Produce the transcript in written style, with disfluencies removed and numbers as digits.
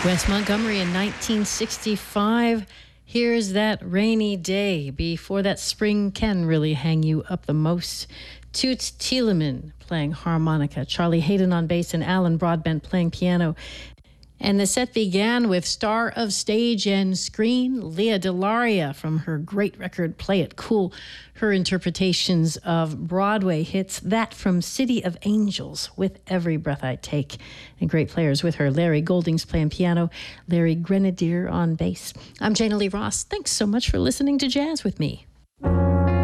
Wes Montgomery in 1965. Here's That Rainy Day. Before that, Spring Can Really Hang You Up the Most. Toots Thielemans playing harmonica, Charlie Hayden on bass, and Alan Broadbent playing piano. And the set began with star of stage and screen, Lea DeLaria, from her great record, Play It Cool. Her interpretations of Broadway hits, that from City of Angels, With Every Breath I Take. And great players with her, Larry Goldings playing piano, Larry Grenadier on bass. I'm Jana Lee Ross. Thanks so much for listening to Jazz with me.